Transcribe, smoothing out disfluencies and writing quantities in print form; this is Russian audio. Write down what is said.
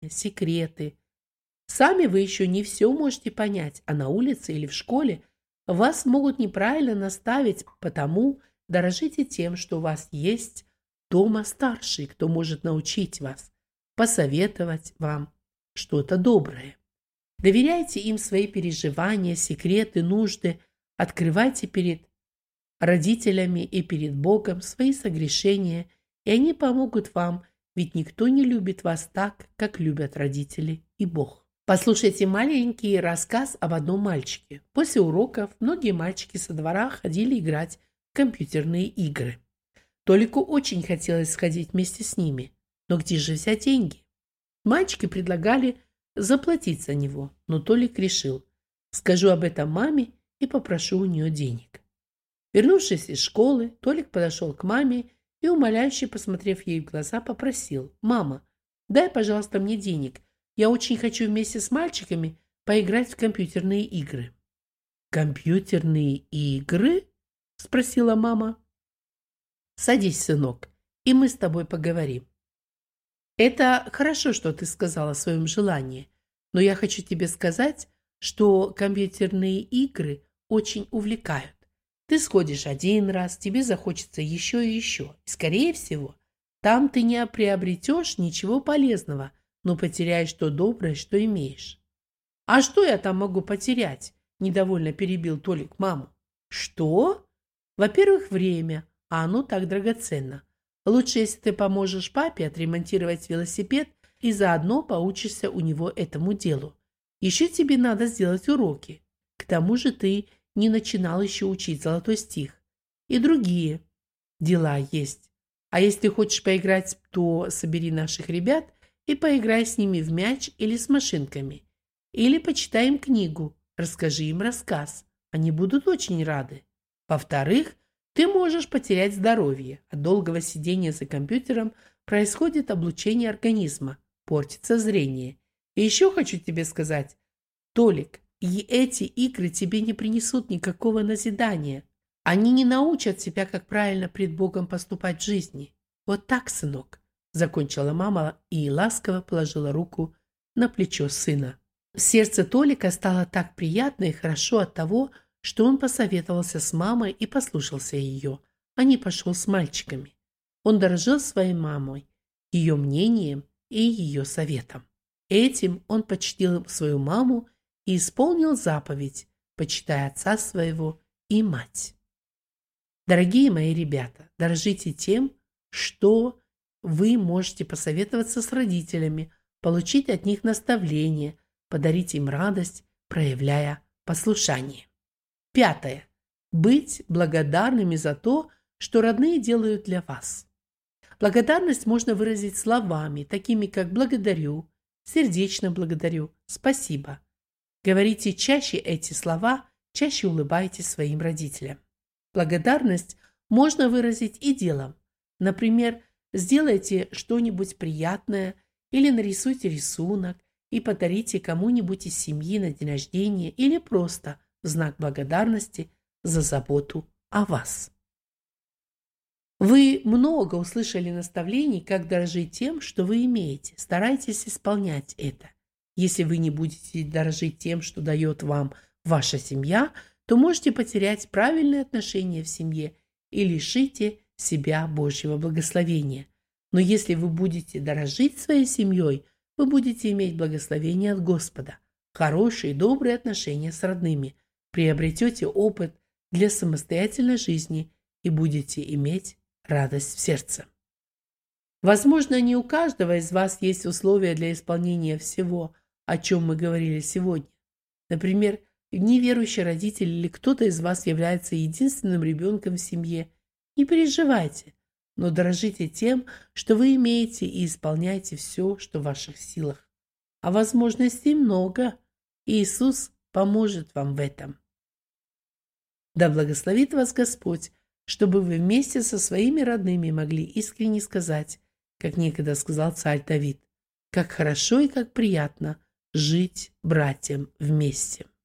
секреты. Сами вы еще не все можете понять, а на улице или в школе вас могут неправильно наставить, потому дорожите тем, что у вас есть дома старший, кто может научить вас, посоветовать вам что-то доброе. Доверяйте им свои переживания, секреты, нужды, открывайте перед родителями и перед Богом свои согрешения, и они помогут вам, ведь никто не любит вас так, как любят родители и Бог. Послушайте маленький рассказ об одном мальчике. После уроков многие мальчики со двора ходили играть в компьютерные игры. Толику очень хотелось сходить вместе с ними, но где же взять деньги? Мальчики предлагали заплатить за него, но Толик решил: скажу об этом маме и попрошу у нее денег. Вернувшись из школы, Толик подошел к маме и, умоляюще посмотрев ей в глаза, попросил: «Мама, дай, пожалуйста, мне денег. Я очень хочу вместе с мальчиками поиграть в компьютерные игры». «Компьютерные игры?» – спросила мама. «Садись, сынок, и мы с тобой поговорим. Это хорошо, что ты сказала о своем желании, но я хочу тебе сказать, что компьютерные игры очень увлекают. Ты сходишь один раз, тебе захочется еще и еще. И, скорее всего, там ты не приобретешь ничего полезного, но потеряешь то доброе, что имеешь». «А что я там могу потерять?» – недовольно перебил Толик маму. «Что? Во-первых, время, а оно так драгоценно. Лучше, если ты поможешь папе отремонтировать велосипед и заодно поучишься у него этому делу. Еще тебе надо сделать уроки. К тому же ты не начинал еще учить золотой стих. И другие дела есть. А если хочешь поиграть, то собери наших ребят и поиграй с ними в мяч или с машинками. Или почитай им книгу, расскажи им рассказ. Они будут очень рады. Во-вторых, ты можешь потерять здоровье. От долгого сидения за компьютером происходит облучение организма, портится зрение. И еще хочу тебе сказать, Толик, и эти игры тебе не принесут никакого назидания. Они не научат тебя, как правильно пред Богом поступать в жизни. Вот так, сынок, закончила мама и ласково положила руку на плечо сына. Сердце Толика стало так приятно и хорошо от того, что он посоветовался с мамой и послушался ее, а не пошел с мальчиками. Он дорожил своей мамой, ее мнением и ее советом. Этим он почтил свою маму и исполнил заповедь, почитай отца своего и мать. Дорогие мои ребята, дорожите тем, что вы можете посоветоваться с родителями, получить от них наставление, подарить им радость, проявляя послушание. 5. Быть благодарными за то, что родные делают для вас. Благодарность можно выразить словами, такими как «благодарю», «сердечно благодарю», «спасибо». Говорите чаще эти слова, чаще улыбайтесь своим родителям. Благодарность можно выразить и делом. Например, сделайте что-нибудь приятное или нарисуйте рисунок и подарите кому-нибудь из семьи на день рождения или просто в знак благодарности за заботу о вас. Вы много услышали наставлений, как дорожить тем, что вы имеете. Старайтесь исполнять это. Если вы не будете дорожить тем, что дает вам ваша семья, то можете потерять правильные отношения в семье и лишите себя Божьего благословения. Но если вы будете дорожить своей семьей, вы будете иметь благословение от Господа, хорошие, добрые отношения с родными, приобретете опыт для самостоятельной жизни и будете иметь радость в сердце. Возможно, не у каждого из вас есть условия для исполнения всего, о чем мы говорили сегодня. Например, неверующий родитель или кто-то из вас является единственным ребенком в семье. Не переживайте, но дорожите тем, что вы имеете, и исполняйте все, что в ваших силах. А возможностей много, и Иисус поможет вам в этом. Да благословит вас Господь, чтобы вы вместе со своими родными могли искренне сказать, как некогда сказал царь Давид, как хорошо и как приятно жить братьям вместе.